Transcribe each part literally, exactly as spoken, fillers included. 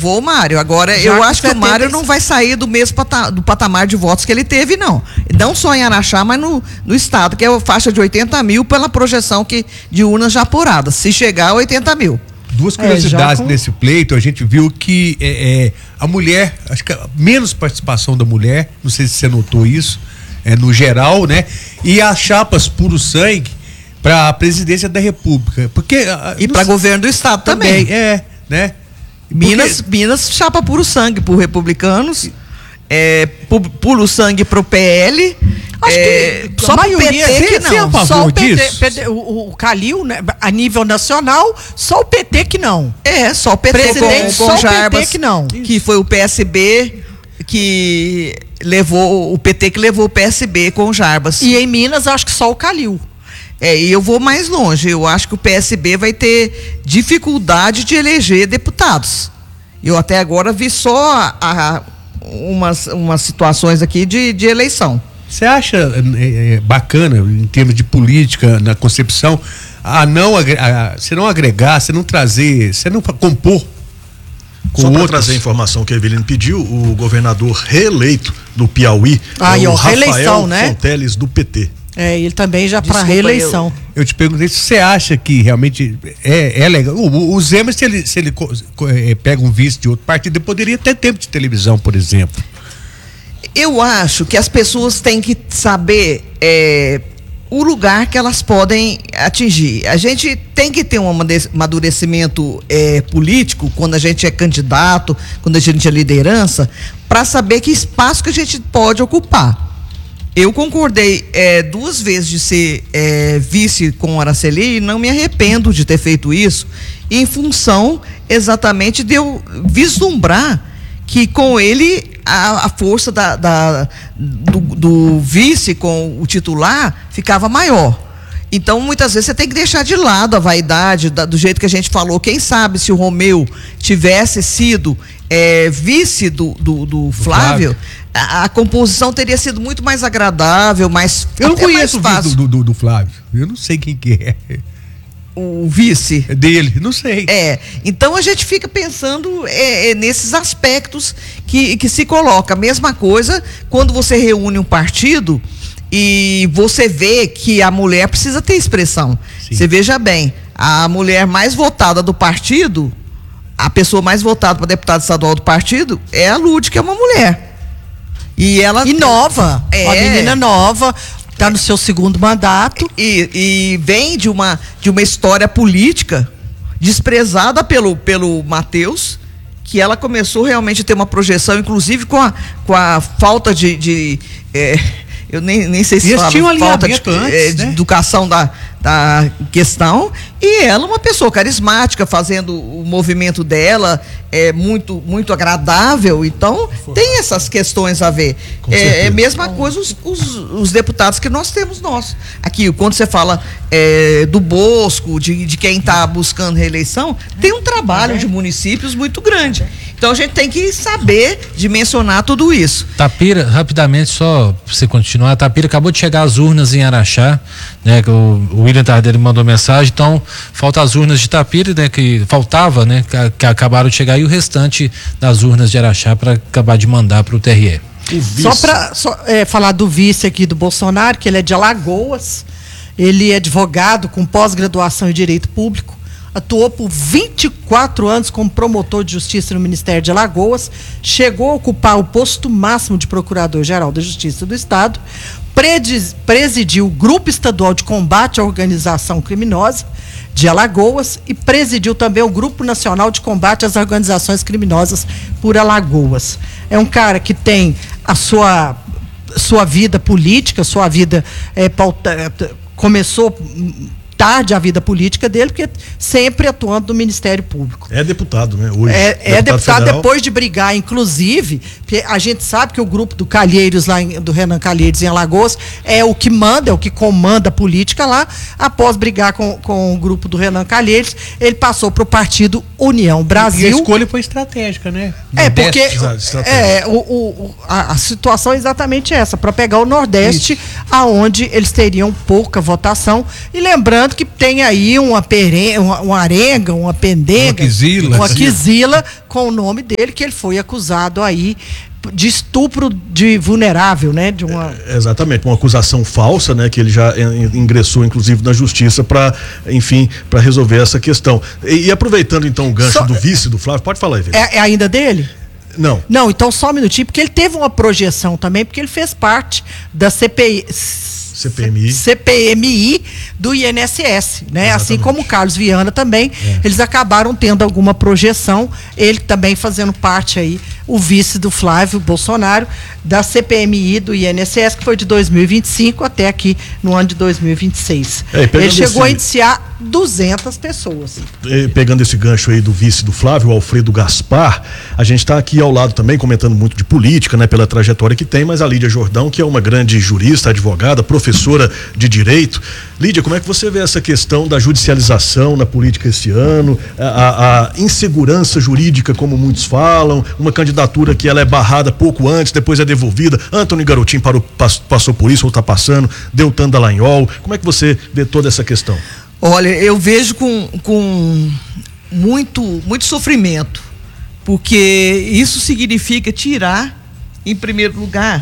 levou o Mário. Agora, Já eu com acho que o setenta Mário não vai sair do mesmo pata, do patamar de votos que ele teve, não. Não só em Araxá, mas no, no estado, que é a faixa de oitenta mil pela projeção que, de urnas já apuradas. Se chegar a oitenta mil. Duas curiosidades é, com... nesse pleito, a gente viu que é, é, a mulher, acho que a menos participação da mulher, não sei se você notou isso, é, no geral, né? E as chapas puro sangue para a presidência da República. Porque, e para governo do estado também. também. É, né? Minas, Porque... Minas chapa puro sangue por republicanos, é, puro sangue pro P L. Acho é, que só a maioria P T que não. não. Só o P T, P T, o, o Calil, né, a nível nacional, só o P T que não. É, só o P T Presidente, com, com só Jarbas, o P T que não. Que foi o P S B que levou, o P T que levou o P S B com o Jarbas. E em Minas, acho que só o Calil. É, e eu vou mais longe, eu acho que o P S B vai ter dificuldade de eleger deputados. Eu até agora vi só a, a, umas, umas situações aqui de, de eleição. Você acha é, é, bacana, em termos de política, na concepção, a não, a, você não agregar, você não trazer, você não compor com Só para outros? trazer a informação que a Evelina pediu, o governador reeleito do Piauí ah, é o ó, Rafael reeleição, né? Fonteles, do P T. É, ele também já para reeleição. Eu, eu te perguntei se você acha que realmente é, é legal. O, o Zema, se ele, se ele é, pega um vice de outro partido, ele poderia ter tempo de televisão, por exemplo. Eu acho que as pessoas têm que saber é, o lugar que elas podem atingir. A gente tem que ter um amadurecimento é, político quando a gente é candidato, quando a gente é liderança, para saber que espaço que a gente pode ocupar. Eu concordei é, duas vezes de ser é, vice com o Araceli e não me arrependo de ter feito isso, em função exatamente de eu vislumbrar que com ele a, a força da, da, do, do vice com o titular ficava maior. Então, muitas vezes, você tem que deixar de lado a vaidade, da, do jeito que a gente falou. Quem sabe se o Romeu tivesse sido é, vice do, do, do Flávio, Flávio. A, a composição teria sido muito mais agradável, mais Eu não conheço o vice do, do, do Flávio. Eu não sei quem que é. O vice? É dele, não sei. É, então a gente fica pensando é, é, nesses aspectos que, que se coloca. A mesma coisa quando você reúne um partido e você vê que a mulher precisa ter expressão. Sim. Você veja bem, a mulher mais votada do partido, a pessoa mais votada para deputado estadual do partido é a Lúdia, que é uma mulher. E ela... E nova, é, uma menina nova... Está no seu segundo mandato. E, e vem de uma, de uma história política desprezada pelo, pelo Matheus, que ela começou realmente a ter uma projeção, inclusive com a, com a falta de... de é, eu nem, nem sei se Eles fala, tinham falta de, antes, é, de né? educação da, da questão, e ela uma pessoa carismática, fazendo o movimento dela, é muito, muito agradável, então tem essas questões a ver. É, é a mesma coisa os, os, os deputados que nós temos nós. Aqui, quando você fala é, do Bosco, de, de quem está buscando reeleição, tem um trabalho de municípios muito grande. Então a gente tem que saber dimensionar tudo isso. Tapira, rapidamente, só para você continuar, a Tapira acabou de chegar às urnas em Araxá, né? Que o, o William Tardelli mandou mensagem, então falta as urnas de Tapira, né? Que faltava, né? Que, que acabaram de chegar, e o restante das urnas de Araxá para acabar de mandar para o T R E. Só para é, falar do vice aqui do Bolsonaro, que ele é de Alagoas, ele é advogado com pós-graduação em Direito Público, atuou por vinte e quatro anos como promotor de justiça no Ministério de Alagoas, chegou a ocupar o posto máximo de Procurador-Geral da Justiça do Estado, presidiu o Grupo Estadual de Combate à Organização Criminosa de Alagoas e presidiu também o Grupo Nacional de Combate às Organizações Criminosas por Alagoas. É um cara que tem a sua, sua vida política, sua vida é, pauta, começou tarde a vida política dele, porque sempre atuando no Ministério Público. É deputado, né? Hoje. É, é deputado federal. Depois de brigar, inclusive, porque a gente sabe que o grupo do Calheiros, lá em, do Renan Calheiros em Alagoas, é o que manda, é o que comanda a política lá. Após brigar com, com o grupo do Renan Calheiros, ele passou para o partido União Brasil. E a escolha foi estratégica, né? É, porque Nordeste, é, o, o, a, a situação é exatamente essa, para pegar o Nordeste, Isso. aonde eles teriam pouca votação. E lembrando Lembrando que tem aí uma, pere, uma, uma arenga, uma pendenga, uma quizila, uma quizila com o nome dele, que ele foi acusado aí de estupro de vulnerável, né? De uma... É, exatamente, uma acusação falsa, né? Que ele já ingressou, inclusive, na justiça para, enfim, para resolver essa questão. E, e aproveitando então o gancho só... do vice do Flávio, pode falar aí, Vitor. É, é ainda dele? Não. Não, então só um minutinho, porque ele teve uma projeção também, porque ele fez parte da C P I. C P M I. C P M I do I N S S, né? Exatamente. Assim como o Carlos Viana também, é. Eles acabaram tendo alguma projeção, ele também fazendo parte aí, o vice do Flávio Bolsonaro, da C P M I do I N S S, que foi de dois mil e vinte e cinco até aqui no ano de dois mil e vinte e seis. É, ele chegou esse... a indiciar duzentas pessoas. E, pegando esse gancho aí do vice do Flávio, o Alfredo Gaspar, a gente está aqui ao lado também comentando muito de política, né? Pela trajetória que tem, mas a Lídia Jordão, que é uma grande jurista, advogada, professora de direito. Lídia, como é que você vê essa questão da judicialização na política esse ano, a, a insegurança jurídica, como muitos falam, uma candidatura que ela é barrada pouco antes, depois é devolvida, Antônio Garotinho parou, passou por isso ou está passando, Deltan Dallagnol, como é que você vê toda essa questão? Olha, eu vejo com, com muito, muito sofrimento, porque isso significa tirar, em primeiro lugar,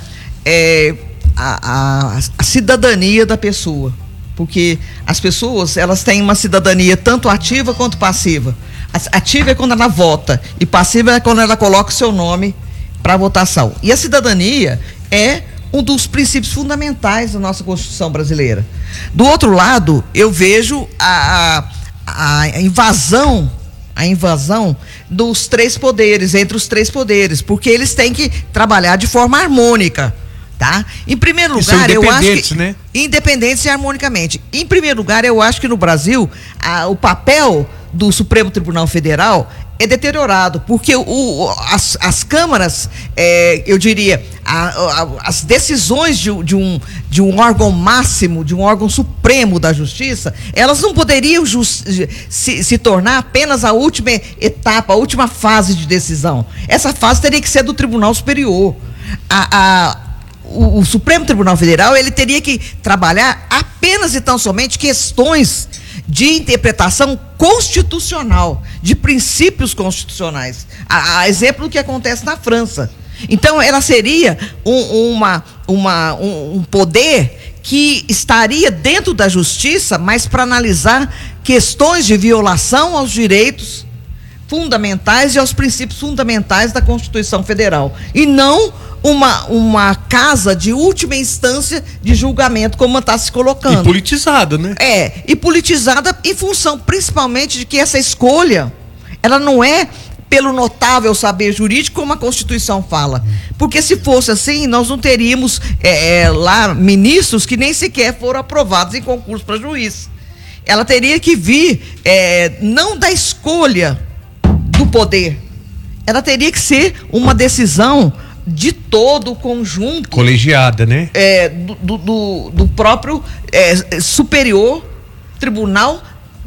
é, a, a, a cidadania da pessoa, porque as pessoas, elas têm uma cidadania tanto ativa quanto passiva. Ativa é quando ela vota e passiva é quando ela coloca o seu nome para votação. E a cidadania é um dos princípios fundamentais da nossa Constituição brasileira. Do outro lado, eu vejo a, a, a invasão, a invasão dos três poderes, entre os três poderes, porque eles têm que trabalhar de forma harmônica. Tá? Em primeiro lugar, eu acho que né? independentes e harmonicamente. Em primeiro lugar, eu acho que no Brasil a, o papel do Supremo Tribunal Federal é deteriorado, porque o, o, as, as câmaras, é, eu diria, a, a, as decisões de, de, um, de um órgão máximo, de um órgão supremo da justiça, elas não poderiam just, se, se tornar apenas a última etapa, a última fase de decisão. Essa fase teria que ser do Tribunal Superior. A, a O, o Supremo Tribunal Federal, ele teria que trabalhar apenas e tão somente questões de interpretação constitucional, de princípios constitucionais. A, a exemplo do que acontece na França. Então, ela seria um, uma, uma, um, um poder que estaria dentro da justiça, mas para analisar questões de violação aos direitos fundamentais e aos princípios fundamentais da Constituição Federal. E não uma, uma casa de última instância de julgamento, como está se colocando. E politizada, né? É, e politizada em função principalmente de que essa escolha, ela não é pelo notável saber jurídico, como a Constituição fala. Porque se fosse assim, nós não teríamos é, é, lá ministros que nem sequer foram aprovados em concurso para juiz. Ela teria que vir, é, não da escolha do poder, ela teria que ser uma decisão de todo o conjunto. Colegiada, né? É, do, do, do próprio é, Superior Tribunal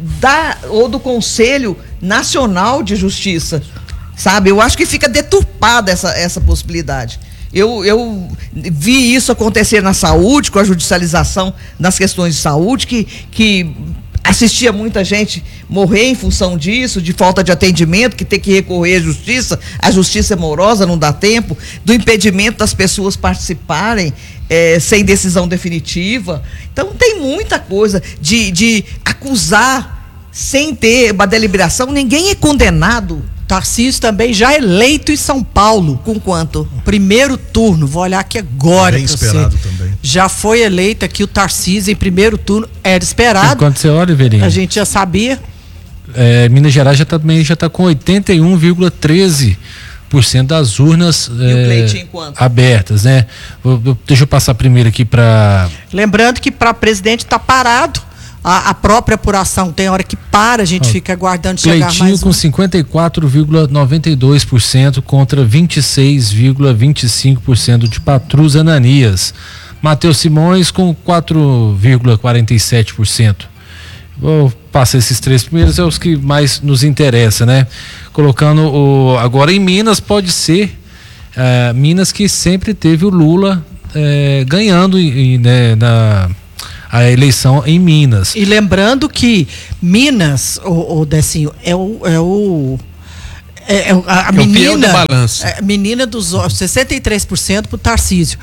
da, ou do Conselho Nacional de Justiça. Sabe? Eu acho que fica deturpada essa, essa possibilidade. Eu, eu vi isso acontecer na saúde, com a judicialização das questões de saúde, que, que assistia muita gente morrer em função disso, de falta de atendimento, que tem que recorrer à justiça, a justiça é morosa, não dá tempo, do impedimento das pessoas participarem é, sem decisão definitiva. Então tem muita coisa de, de acusar sem ter uma deliberação. Ninguém é condenado. Tarcísio também já eleito em São Paulo. Com quanto? Primeiro turno, vou olhar aqui agora. Bem esperado também. Já foi eleito aqui o Tarcísio em primeiro turno, era esperado. Enquanto você olha, Verinha, a gente já sabia. É, Minas Gerais já tá, também já está com oitenta e um vírgula treze por cento das urnas é, abertas, né? Vou, vou, deixa eu passar primeiro aqui para... Lembrando que para presidente está parado. A, a própria apuração tem hora que para, a gente oh, fica aguardando chegar mais. Cleitinho com um. cinquenta e quatro vírgula noventa e dois por cento contra vinte e seis vírgula vinte e cinco por cento de Patrus Ananias. Matheus Simões com quatro vírgula quarenta e sete por cento. Vou passar esses três primeiros, é os que mais nos interessa, né? Colocando o, agora em Minas, pode ser uh, Minas que sempre teve o Lula uh, ganhando, né, na a eleição em Minas. E lembrando que Minas, o, o Decinho, é o... É o É, é, a, a é menina, é, menina dos olhos, sessenta e três por cento para o Tarcísio.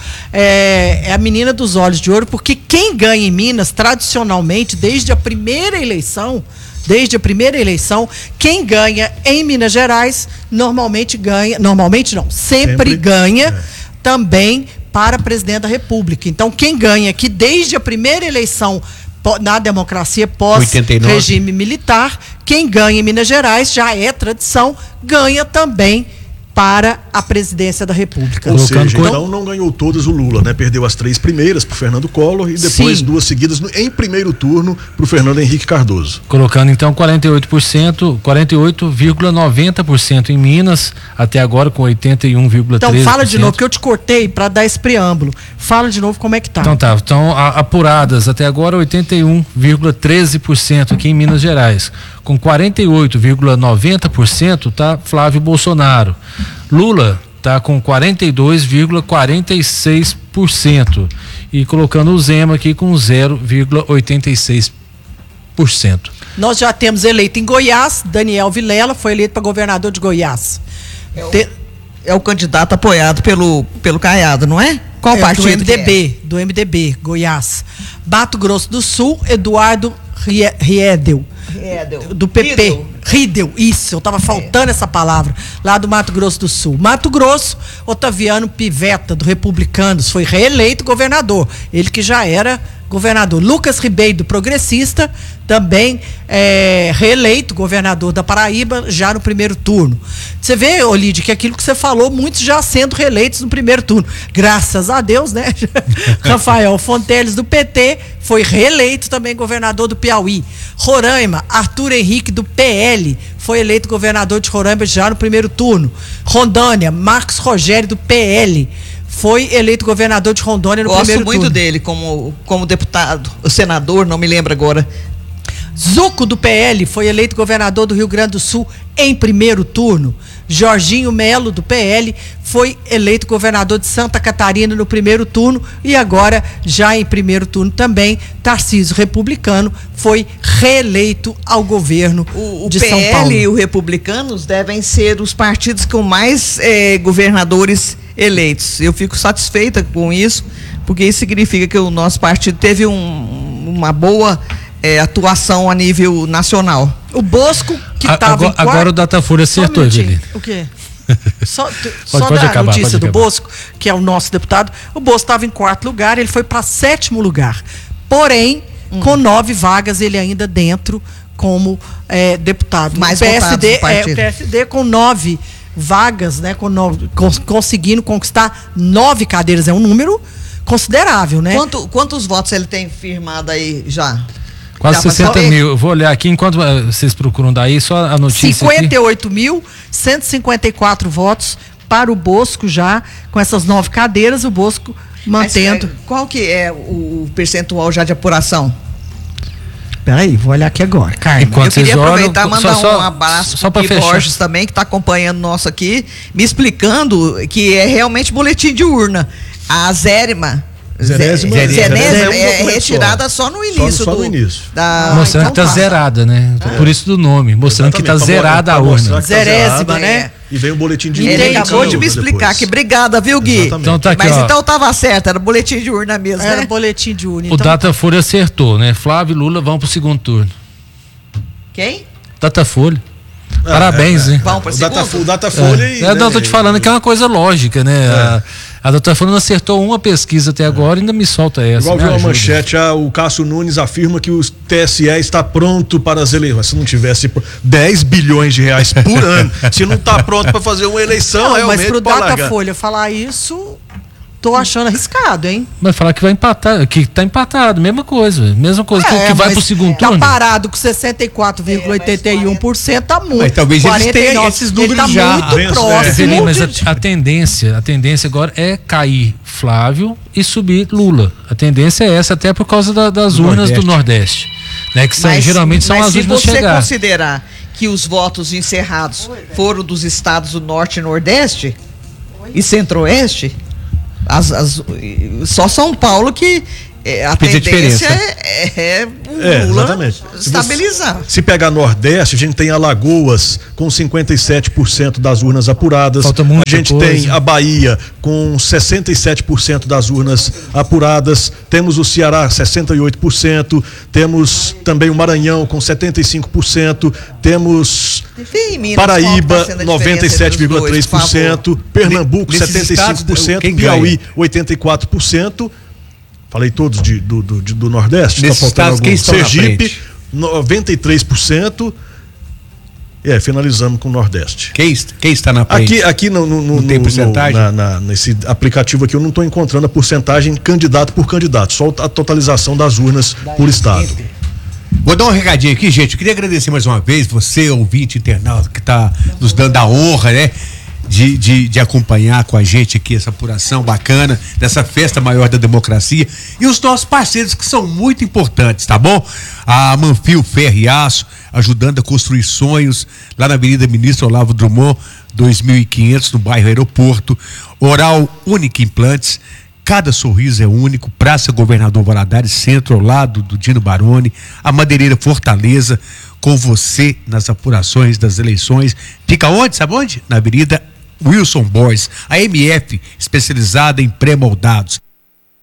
É, é a menina dos olhos de ouro, porque quem ganha em Minas, tradicionalmente, desde a primeira eleição, desde a primeira eleição, quem ganha em Minas Gerais, normalmente ganha, normalmente não, sempre, sempre ganha é. também para presidente da República. Então, quem ganha aqui desde a primeira eleição na democracia pós-regime militar, quem ganha em Minas Gerais, já é tradição, ganha também para a presidência da República. Ou seja, então não ganhou todas o Lula, né? Perdeu as três primeiras para o Fernando Collor e depois Sim. duas seguidas no, em primeiro turno para o Fernando Henrique Cardoso. Colocando então quarenta e oito por cento, quarenta e oito vírgula noventa por cento em Minas, até agora com oitenta e um vírgula treze por cento. Então fala de novo, que eu te cortei para dar esse preâmbulo. Fala de novo como é que tá. Então tá, então a, apuradas até agora oitenta e um vírgula treze por cento aqui em Minas Gerais. Com quarenta e oito vírgula noventa por cento tá Flávio Bolsonaro. Lula tá com quarenta e dois vírgula quarenta e seis por cento e colocando o Zema aqui com zero vírgula oitenta e seis por cento. Nós já temos eleito em Goiás, Daniel Vilela foi eleito para governador de Goiás. É o, Te... é o candidato apoiado pelo, pelo Caiado, não é? Qual é, partido? Do M D B, é? do M D B, Goiás. Mato Grosso do Sul, Eduardo Riedel. Do P P. Riedel, isso, eu tava faltando é. essa palavra. Lá do Mato Grosso do Sul. Mato Grosso, Otaviano Pivetta, do Republicanos, foi reeleito governador. Ele que já era governador. Lucas Ribeiro, do Progressista, também é, reeleito governador da Paraíba, já no primeiro turno. Você vê, Olídio, que aquilo que você falou, muitos já sendo reeleitos no primeiro turno. Graças a Deus, né? Rafael Fonteles, do P T, foi reeleito também governador do Piauí. Roraima, Arthur Henrique, do P L, foi eleito governador de Roraima já no primeiro turno. Rondônia, Marcos Rogério, do P L, foi eleito governador de Rondônia no Gosto primeiro turno. Gosto muito dele como, como deputado, o senador, não me lembro agora. Zuco, do P L, foi eleito governador do Rio Grande do Sul em primeiro turno. Jorginho Melo, do P L, foi eleito governador de Santa Catarina no primeiro turno e agora, já em primeiro turno também, Tarcísio, republicano, foi reeleito ao governo o, o de P L São Paulo. E o Republicanos devem ser os partidos com mais eh, governadores eleitos. Eu fico satisfeita com isso, porque isso significa que o nosso partido teve um, uma boa é, atuação a nível nacional. O Bosco, que estava agora, agora o Datafolha acertou, um Evelyn. O quê? Só, pode, só pode da acabar, notícia pode do acabar. Bosco, que é o nosso deputado, o Bosco estava em quarto lugar, ele foi para sétimo lugar. Porém, hum. com nove vagas, ele ainda dentro como é, deputado. Mais o P S D, é, o P S D com nove vagas, né, com nove, cons, conseguindo conquistar nove cadeiras, é um número considerável, né? Quanto, quantos votos ele tem firmado aí já? Quase já sessenta mil. Eu vou olhar aqui enquanto vocês procuram daí, só a notícia. cinquenta e oito mil cento e cinquenta e quatro votos para o Bosco já, com essas nove cadeiras, o Bosco mantendo. Mas, qual que é o percentual já de apuração? Peraí, vou olhar aqui agora. Carmen. Eu queria aproveitar e mandar só, um abraço só para o Borges também, que está acompanhando nosso aqui, me explicando que é realmente boletim de urna. A Zérima. Zerésima, Zerésima Zerésima é, é retirada só, só no início. Só, só do, no início. Da, mostrando então que tá, tá zerada, né? Ah, por isso do nome. Mostrando exatamente, que tá zerada a urna. Zerésima, né? É. E vem o boletim de urna. Ele acabou de me depois. explicar aqui. Obrigada, viu, Gui? Exatamente. Então tá aqui, Mas ó. então tava certo, era boletim de urna mesmo, Era né? boletim de urna. O então... Datafolha acertou, né? Flávio e Lula vão pro segundo turno. Quem? Datafolha. Ah, Parabéns, é, é. hein? Vão para o Datafolha, o Datafolha é. e... É, não, eu tô te falando que é uma coisa lógica, né? É. A, a Datafolha não acertou uma pesquisa até agora e ainda me solta essa. Igual viu a manchete, ah, o Cássio Nunes afirma que o T S E está pronto para as eleições. Se não tivesse dez bilhões de reais por ano, se não está pronto para fazer uma eleição, não, realmente mas pro pode largar. Datafolha falar isso, tô achando arriscado, hein? Mas falar que vai empatar, que tá empatado, mesma coisa. Mesma coisa, É, que vai pro segundo tá turno. parado com sessenta e quatro vírgula oitenta e um por cento, tá muito. Mas talvez eles quarenta e nove, tenham esses números ele tá já. muito Vence, próximo. É, mas de... a, a tendência, a tendência agora é cair Flávio e subir Lula. A tendência é essa, até por causa da, das Do urnas Nordeste. do Nordeste, né? Que são, Mas, geralmente são mas as se últimas você chegar. considerar que os votos encerrados foram dos estados do Norte e Nordeste e Centro-Oeste, as, as, só São Paulo que é, a Fez a tendência diferença. é, é o É, Lula exatamente. estabilizar. Se pegar Nordeste, a gente tem Alagoas com cinquenta e sete por cento das urnas apuradas. Falta muita A gente coisa. tem a Bahia com sessenta e sete por cento das urnas apuradas. Temos o Ceará, sessenta e oito por cento. Temos também o Maranhão com setenta e cinco por cento. Temos Ih, Minas, Paraíba, qual tá sendo a noventa e sete vírgula três por cento. diferença Pernambuco, Nesses setenta e cinco por cento. estados, quem Piauí, ganha? oitenta e quatro por cento. Falei todos de, do, do, de- do Nordeste. Nesses Tá faltando estados, quem algum? estão na Sergipe, frente? noventa e três por cento. É, finalizamos com o Nordeste. Quem, quem está na frente? Aqui, aqui no, no, no, Não tem no- porcentagem? na- na- nesse aplicativo aqui eu não estou encontrando a porcentagem candidato por candidato, só a totalização das urnas por estado. Vou dar um recadinho aqui, gente. Eu queria agradecer mais uma vez você, ouvinte internauta, que está nos dando a honra, né? De, de, de acompanhar com a gente aqui essa apuração bacana dessa festa maior da democracia e os nossos parceiros que são muito importantes, tá bom? A Manfio Ferro e Aço ajudando a construir sonhos lá na Avenida Ministro Olavo Drummond dois mil e quinhentos no bairro Aeroporto. Oral Única Implantes, cada sorriso é único. Praça Governador Valadares, centro ao lado do Dino Baroni. A Madeireira Fortaleza, com você nas apurações das eleições. Fica onde? Sabe onde? Na Avenida Wilson Boys, a M F, especializada em pré-moldados.